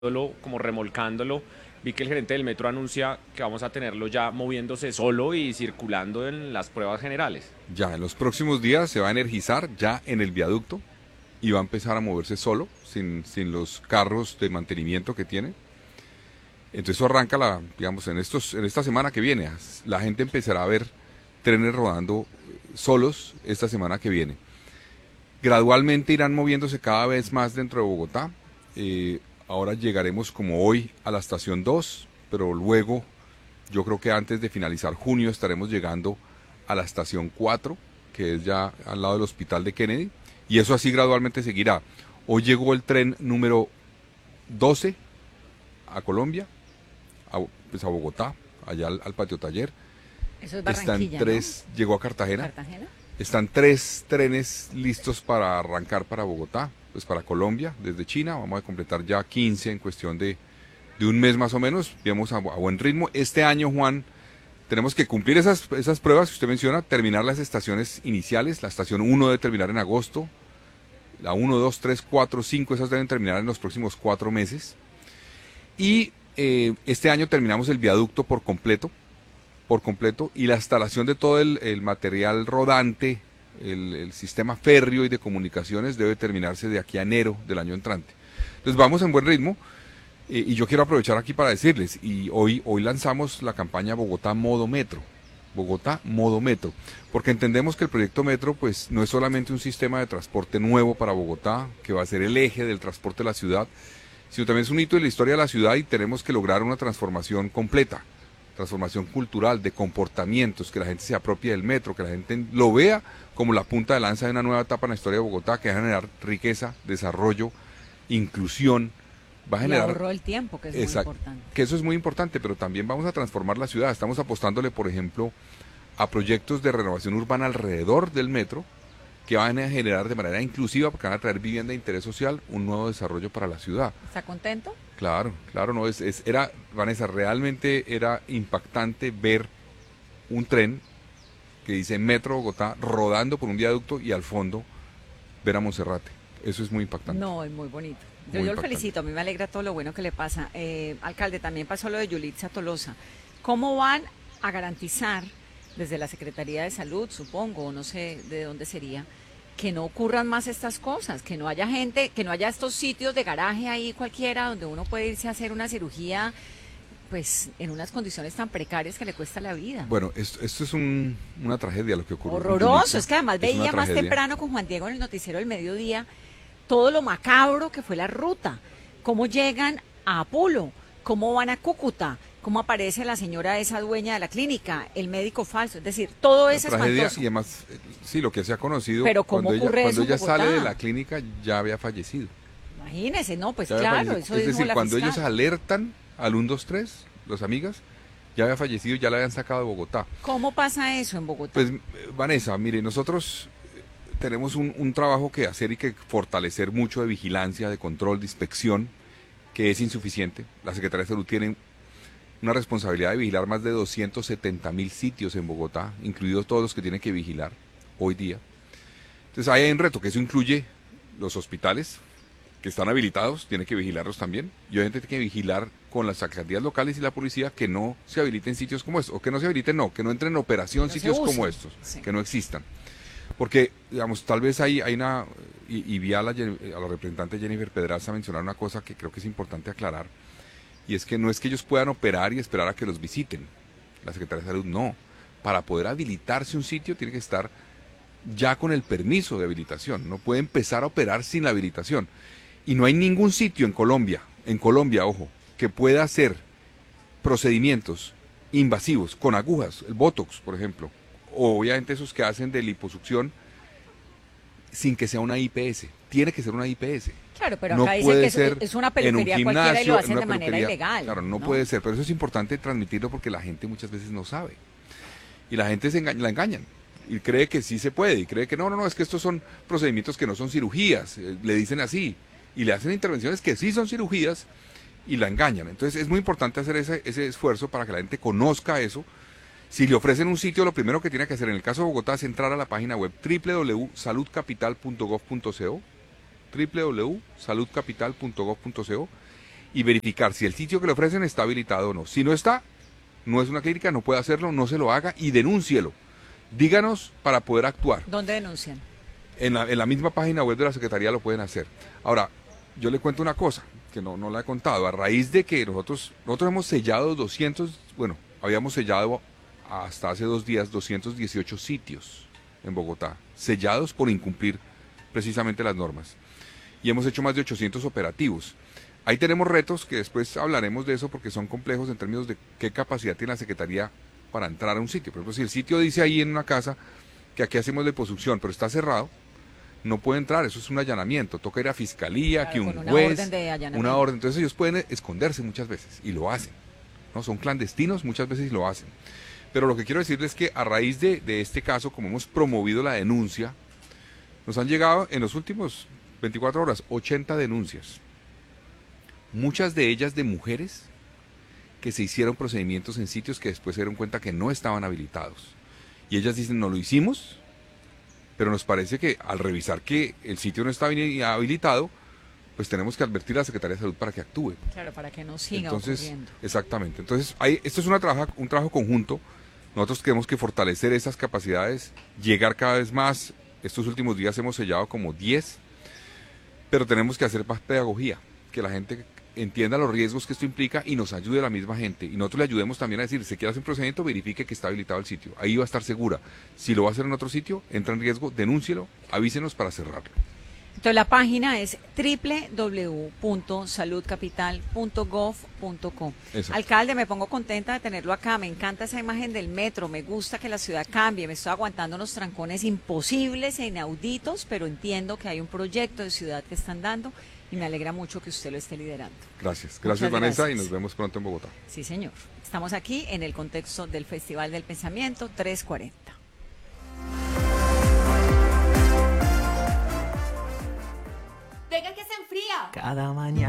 como remolcándolo. Vi que el gerente del metro anuncia que vamos a tenerlo ya moviéndose solo y circulando en las pruebas generales. Ya en los próximos días se va a energizar ya en el viaducto y va a empezar a moverse solo, sin los carros de mantenimiento que tiene. Entonces eso arranca digamos, en esta semana que viene. La gente empezará a ver trenes rodando solos esta semana que viene. Gradualmente irán moviéndose cada vez más dentro de Bogotá. Ahora llegaremos como hoy a la estación 2, pero luego yo creo que antes de finalizar junio estaremos llegando a la estación 4, que es ya al lado del hospital de Kennedy, y eso así gradualmente seguirá. Hoy llegó el tren número 12 a Colombia, pues a Bogotá, allá al patio taller. Eso es Están Barranquilla, ¿no? tres, llegó a Cartagena. ¿Cartagena? Están tres trenes listos para arrancar para Bogotá, pues para Colombia, desde China. Vamos a completar ya 15 en cuestión de un mes más o menos. Vamos a buen ritmo. Este año, Juan, tenemos que cumplir esas pruebas que usted menciona, terminar las estaciones iniciales. La estación 1 debe terminar en agosto. La 1, 2, 3, 4, 5, esas deben terminar en los próximos 4 meses. Y este año terminamos el viaducto por completo, y la instalación de todo el material rodante, el sistema férreo y de comunicaciones debe terminarse de aquí a enero del año entrante. Entonces vamos en buen ritmo, y yo quiero aprovechar aquí para decirles, y hoy lanzamos la campaña Bogotá Modo Metro. Bogotá Modo Metro, porque entendemos que el proyecto Metro pues no es solamente un sistema de transporte nuevo para Bogotá, que va a ser el eje del transporte de la ciudad, sino también es un hito en la historia de la ciudad y tenemos que lograr una transformación completa, transformación cultural, de comportamientos, que la gente se apropie del metro, que la gente lo vea como la punta de lanza de una nueva etapa en la historia de Bogotá, que va a generar riqueza, desarrollo, inclusión, va a Y generar... ahorro el tiempo, que es muy importante. Que eso es muy importante, pero también vamos a transformar la ciudad. Estamos apostándole, por ejemplo, a proyectos de renovación urbana alrededor del metro, que van a generar de manera inclusiva, porque van a traer vivienda de interés social, un nuevo desarrollo para la ciudad. ¿Está contento? Claro, claro, no, era, Vanessa, realmente era impactante ver un tren que dice Metro Bogotá rodando por un viaducto y al fondo ver a Monserrate. Eso es muy impactante. No, es muy bonito. Muy Yo lo impactante. felicito, a mí me alegra todo lo bueno que le pasa. Alcalde, también pasó lo de Yulitza Tolosa. ¿Cómo van a garantizar desde la Secretaría de Salud, supongo, o no sé de dónde sería, que no ocurran más estas cosas, que no haya gente, que no haya estos sitios de garaje ahí cualquiera donde uno puede irse a hacer una cirugía, pues en unas condiciones tan precarias que le cuesta la vida? Bueno, esto es una tragedia lo que ocurrió con Horroroso, Yulitza. es que además Es una veía más tragedia. temprano con Juan Diego en el noticiero del mediodía todo lo macabro que fue la ruta, cómo llegan a Apolo, cómo van a Cúcuta, cómo aparece la señora esa dueña de la clínica, el médico falso, es decir, todo Una es tragedia, espantoso. y además, sí, lo que se ha conocido, Pero ¿cómo ocurre cuando eso en ella sale Bogotá? de la clínica ya había fallecido. Imagínese, no, pues Ya había claro, fallecido. eso Es dijo decir, la cuando ellos fiscal. alertan al 123, los amigas, ya había fallecido, ya la habían sacado de Bogotá. ¿Cómo pasa eso en Bogotá? Pues, Vanessa, mire, nosotros tenemos un trabajo que hacer y que fortalecer mucho de vigilancia, de control, de inspección, que es insuficiente. La Secretaría de Salud tiene una responsabilidad de vigilar más de 270.000 sitios en Bogotá, incluidos todos los que tiene que vigilar hoy día. Entonces ahí hay un reto, que eso incluye los hospitales que están habilitados, tiene que vigilarlos también, y obviamente tiene que vigilar con las alcaldías locales y la policía que no se habiliten sitios como estos, o que no se habiliten, no, que no entren en operación No se sitios como usen. estos, Sí. que no existan. Porque, digamos, tal vez hay una, y vi a la representante Jennifer Pedraza mencionar una cosa que creo que es importante aclarar, y es que no es que ellos puedan operar y esperar a que los visiten. La Secretaría de Salud no. Para poder habilitarse un sitio tiene que estar ya con el permiso de habilitación. No puede empezar a operar sin la habilitación. Y no hay ningún sitio en Colombia, ojo, que pueda hacer procedimientos invasivos con agujas, el Botox, por ejemplo, o obviamente esos que hacen de liposucción sin que sea una IPS. Tiene que ser una IPS. Claro, pero No acá dicen puede que ser es una en un peluquería cualquiera y gimnasio, lo en hacen una de manera peluquería. ilegal. Claro, no puede ser, pero eso es importante transmitirlo porque la gente muchas veces no sabe. Y la gente la engañan. Y cree que sí se puede, y cree que no, es que estos son procedimientos que no son cirugías, le dicen así, y le hacen intervenciones que sí son cirugías, y la engañan. Entonces es muy importante hacer ese esfuerzo para que la gente conozca eso. Si le ofrecen un sitio, lo primero que tiene que hacer en el caso de Bogotá es entrar a la página web www.saludcapital.gov.co, www.saludcapital.gov.co, y verificar si el sitio que le ofrecen está habilitado o no. Si no está, no es una clínica, no puede hacerlo, no se lo haga y denúncielo. Díganos para poder actuar. ¿Dónde denuncian? En la misma página web de la Secretaría lo pueden hacer. Ahora, yo le cuento una cosa que no la he contado. A raíz de que nosotros hemos sellado habíamos sellado hasta hace 2 días 218 sitios en Bogotá, sellados por incumplir precisamente las normas. Y hemos hecho más de 800 operativos. Ahí tenemos retos que después hablaremos de eso porque son complejos en términos de qué capacidad tiene la Secretaría para entrar a un sitio. Por ejemplo, si el sitio dice ahí en una casa que aquí hacemos liposucción, pero está cerrado, no puede entrar, eso es un allanamiento, toca ir a fiscalía, Claro, que un con una juez, orden de allanamiento. una orden, entonces ellos pueden esconderse muchas veces y lo hacen, ¿no? Son clandestinos muchas veces y lo hacen. Pero lo que quiero decirles es que a raíz de este caso, como hemos promovido la denuncia, nos han llegado en los últimos 24 horas 80 denuncias, muchas de ellas de mujeres que se hicieron procedimientos en sitios que después se dieron cuenta que no estaban habilitados. Y ellas dicen, no lo hicimos, pero nos parece que al revisar que el sitio no está bien habilitado, pues tenemos que advertir a la Secretaría de Salud para que actúe. Claro, para que no siga Entonces, ocurriendo. exactamente. Entonces, esto es un trabajo conjunto. Nosotros tenemos que fortalecer esas capacidades, llegar cada vez más. Estos últimos días hemos sellado como 10, pero tenemos que hacer más pedagogía, que la gente entienda los riesgos que esto implica y nos ayude a la misma gente. Y nosotros le ayudemos también a decir, si quiere hacer un procedimiento, verifique que está habilitado el sitio. Ahí va a estar segura. Si lo va a hacer en otro sitio, entra en riesgo, denúncielo, avísenos para cerrarlo. Entonces la página es www.saludcapital.gov.co. Exacto. Alcalde, me pongo contenta de tenerlo acá, me encanta esa imagen del metro, me gusta que la ciudad cambie, me estoy aguantando unos trancones imposibles e inauditos, pero entiendo que hay un proyecto de ciudad que están dando y me alegra mucho que usted lo esté liderando. Gracias. Muchas Gracias, Vanessa, gracias. y nos vemos pronto en Bogotá. Sí, señor. Estamos aquí en el contexto del Festival del Pensamiento 340. Venga que se enfría. Cada mañana.